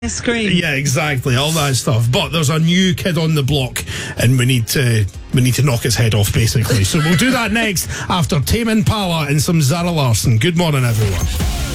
screen. Yeah, exactly, all that stuff. But there's a new kid on the block, and we need to knock his head off, basically. So we'll do that next after Tame Impala and some Zara Larsson. Good morning, everyone.